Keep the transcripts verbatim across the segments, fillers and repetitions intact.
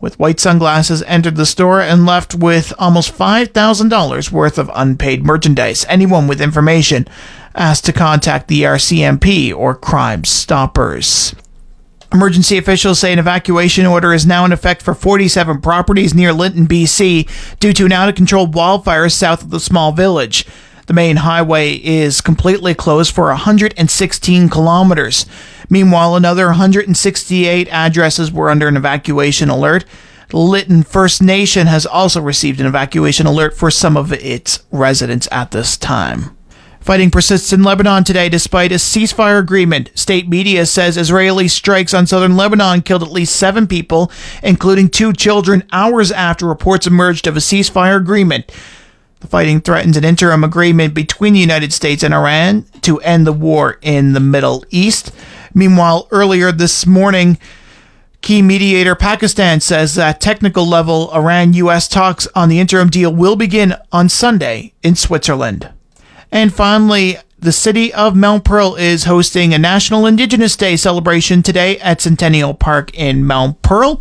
with white sunglasses entered the store and left with almost five thousand dollars worth of unpaid merchandise. Anyone with information asked to contact the R C M P or Crime Stoppers. Emergency officials say an evacuation order is now in effect for forty-seven properties near Lytton, B C, due to an out-of-control wildfire south of the small village. The main highway is completely closed for one hundred sixteen kilometers. Meanwhile, another one hundred sixty-eight addresses were under an evacuation alert. Lytton First Nation has also received an evacuation alert for some of its residents at this time. Fighting persists in Lebanon today despite a ceasefire agreement. State media says Israeli strikes on southern Lebanon killed at least seven people, including two children, hours after reports emerged of a ceasefire agreement. The fighting threatens an interim agreement between the United States and Iran to end the war in the Middle East. Meanwhile, earlier this morning, key mediator Pakistan says that technical level Iran-U S talks on the interim deal will begin on Sunday in Switzerland. And finally, the city of Mount Pearl is hosting a National Indigenous Day celebration today at Centennial Park in Mount Pearl.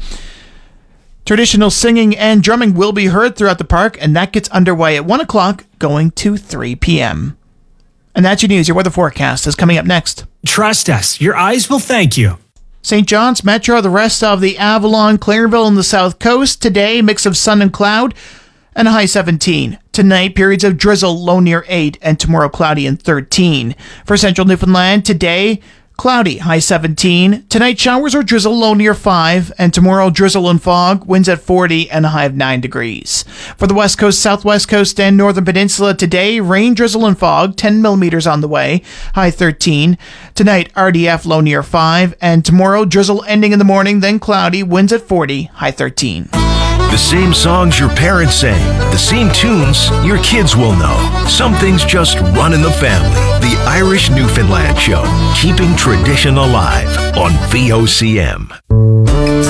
Traditional singing and drumming will be heard throughout the park, and that gets underway at one o'clock, going to three p.m. And that's your news. Your weather forecast is coming up next. Trust us. Your eyes will thank you. Saint John's Metro, the rest of the Avalon, Clairville, and the South Coast. Today, mix of sun and cloud, and a high seventeen. Tonight, periods of drizzle, low near eight, and tomorrow cloudy and thirteen. For central Newfoundland, today, cloudy, high seventeen. Tonight, showers or drizzle, low near five, and tomorrow, drizzle and fog, winds at forty, and a high of nine degrees. For the west coast, southwest coast, and northern peninsula, today, rain, drizzle, and fog, ten millimeters on the way, high thirteen. Tonight, R D F, low near five, and tomorrow, drizzle ending in the morning, then cloudy, winds at forty, high thirteen. The same songs your parents sang, the same tunes your kids will know. Some things just run in the family. The Irish Newfoundland Show, keeping tradition alive on V O C M.